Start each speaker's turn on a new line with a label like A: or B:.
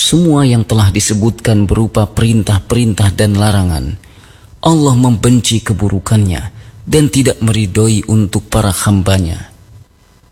A: semua yang telah disebutkan berupa perintah-perintah dan larangan, Allah membenci keburukannya dan tidak meridhoi untuk para hambanya.